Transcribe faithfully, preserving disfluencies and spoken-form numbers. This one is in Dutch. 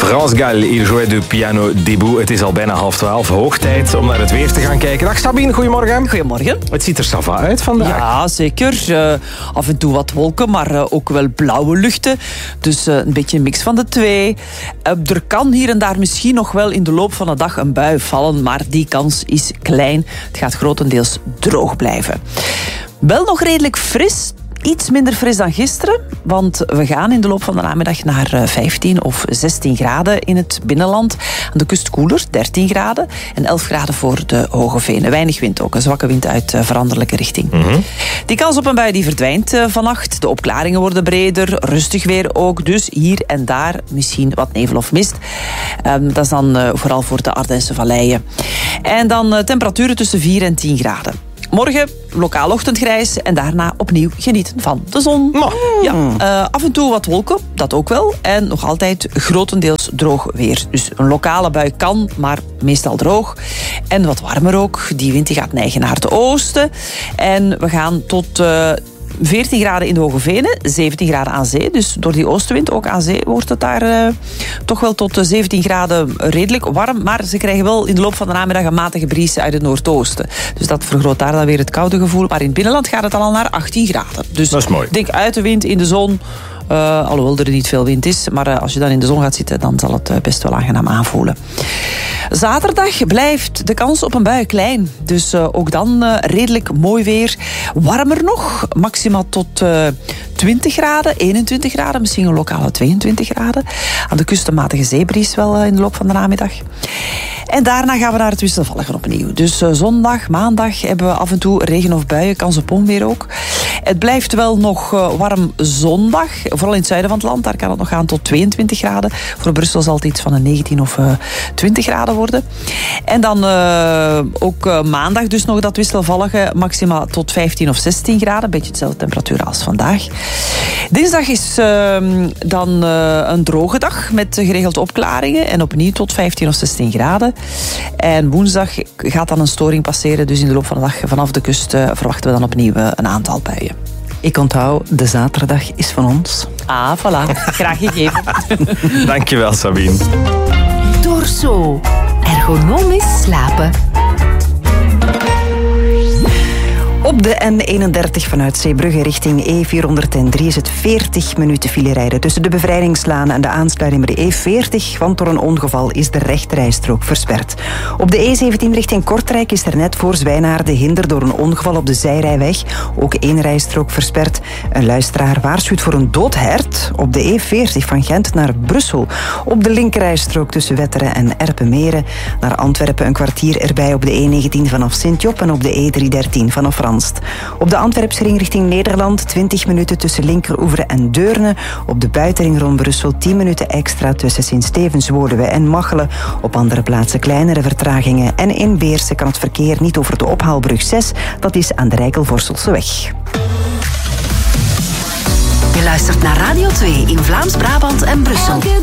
France Gall, il jouait de piano debout. Het is al bijna half twaalf. Hoog tijd om naar het weer te gaan kijken. Dag Sabine, goedemorgen. Goedemorgen. Het ziet er sava uit vandaag. Ja, zeker. Uh, af en toe wat wolken, maar uh, ook wel blauwe luchten. Dus uh, een beetje een mix van de twee. Uh, er kan hier en daar misschien nog wel in de loop van de dag een bui vallen, maar die kans is klein. Het gaat grotendeels droog blijven. Wel nog redelijk fris. Iets minder fris dan gisteren, want we gaan in de loop van de namiddag naar vijftien of zestien graden in het binnenland. Aan de kust koeler, dertien graden en elf graden voor de Hoge Venen. Weinig wind ook, een zwakke wind uit veranderlijke richting. Mm-hmm. Die kans op een bui die verdwijnt vannacht. De opklaringen worden breder, rustig weer ook. Dus hier en daar misschien wat nevel of mist. Um, dat is dan uh, vooral voor de Ardense valleien. En dan uh, temperaturen tussen vier en tien graden. Morgen lokaal ochtendgrijs en daarna opnieuw genieten van de zon. Oh. Ja, uh, af en toe wat wolken, dat ook wel. En nog altijd grotendeels droog weer. Dus een lokale bui kan, maar meestal droog. En wat warmer ook. Die wind die gaat neigen naar het oosten. En we gaan tot Uh, veertien graden in de Hoge Venen, zeventien graden aan zee. Dus door die oostenwind, ook aan zee, wordt het daar uh, toch wel tot zeventien graden redelijk warm. Maar ze krijgen wel in de loop van de namiddag een matige bries uit het noordoosten. Dus dat vergroot daar dan weer het koude gevoel. Maar in het binnenland gaat het al naar achttien graden. Dus dat is mooi. Denk uit de wind, in de zon. Uh, alhoewel er niet veel wind is. Maar uh, als je dan in de zon gaat zitten, dan zal het uh, best wel aangenaam aanvoelen. Zaterdag blijft de kans op een bui klein. Dus uh, ook dan uh, redelijk mooi weer. Warmer nog. Maximaal tot uh, twintig graden, eenentwintig graden. Misschien een lokale tweeëntwintig graden. Aan de kust een matige zeebries wel uh, in de loop van de namiddag. En daarna gaan we naar het wisselvallige opnieuw. Dus uh, zondag, maandag hebben we af en toe regen of buien. Kans op onweer ook. Het blijft wel nog uh, warm zondag. Vooral in het zuiden van het land. Daar kan het nog gaan tot tweeëntwintig graden. Voor Brussel zal het iets van een negentien of uh, twintig graden worden. En dan uh, ook uh, maandag dus nog dat wisselvallige. Maximaal tot vijftien of zestien graden. Een beetje dezelfde temperatuur als vandaag. Dinsdag is uh, dan uh, een droge dag met geregelde opklaringen. En opnieuw tot vijftien of zestien graden. En woensdag gaat dan een storing passeren. Dus in de loop van de dag vanaf de kust uh, verwachten we dan opnieuw uh, een aantal buien. Ik onthoud, de zaterdag is van ons. Ah, voilà. Graag gegeven. Dankjewel, Sabine. Dorso. Ergonomisch slapen. Op de N eenendertig vanuit Zeebrugge richting E vierhonderddrie is het veertig minuten file rijden tussen de Bevrijdingslaan en de aansluiting bij de E veertig, want door een ongeval is de rechterrijstrook versperd. Op de E zeventien richting Kortrijk is er net voor Zwijnaarden hinder door een ongeval op de zijrijweg. Ook één rijstrook versperd. Een luisteraar waarschuwt voor een dood hert op de E veertig van Gent naar Brussel. Op de linkerrijstrook tussen Wetteren en Erpenmeren. Naar Antwerpen een kwartier erbij op de E negentien vanaf Sint-Job en op de E driehonderddertien vanaf Frans. Op de Antwerpse ring richting Nederland twintig minuten tussen Linkeroeveren en Deurne. Op de buitenring rond Brussel tien minuten extra tussen Sint-Stevens, Woluwe en Machelen. Op andere plaatsen kleinere vertragingen. En in Beersen kan het verkeer niet over de ophaalbrug zes. Dat is aan de Rijkel-Vorselseweg. Je luistert naar Radio twee in Vlaams-Brabant en Brussel.